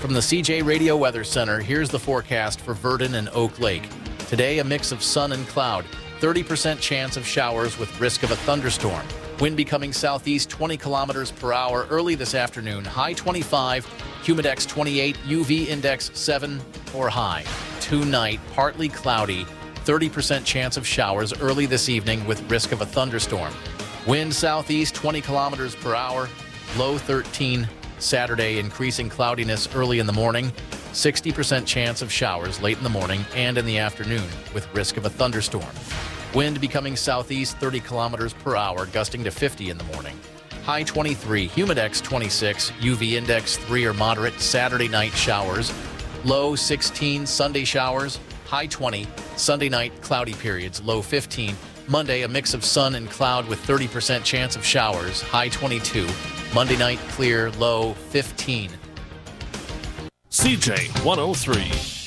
From the CJ Radio Weather Center, here's the forecast for Verdon and Oak Lake. Today, a mix of sun and cloud. 30% chance of showers with risk of a thunderstorm. Wind becoming southeast 20 kilometers per hour early this afternoon. High 25, humidex 28, UV index 7 or high. Tonight, partly cloudy. 30% chance of showers early this evening with risk of a thunderstorm. Wind southeast 20 kilometers per hour. Low 13. Saturday, increasing cloudiness early in the morning. 60% chance of showers late in the morning and in the afternoon with risk of a thunderstorm. Wind becoming southeast 30 kilometers per hour, gusting to 50 in the morning. High 23, humidex 26, UV index 3 or moderate. Saturday night showers. Low 16, Sunday showers. High 20, Sunday night cloudy periods. Low 15. Monday, a mix of sun and cloud with 30% chance of showers. High 22. Monday night clear. Low 15. CJ 103.